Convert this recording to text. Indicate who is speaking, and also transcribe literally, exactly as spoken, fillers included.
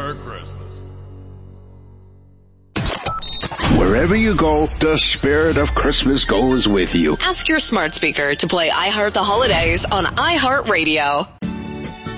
Speaker 1: for Christmas.
Speaker 2: Wherever you go, the spirit of Christmas goes with you.
Speaker 3: Ask your smart speaker to play I Heart the Holidays on iHeartRadio.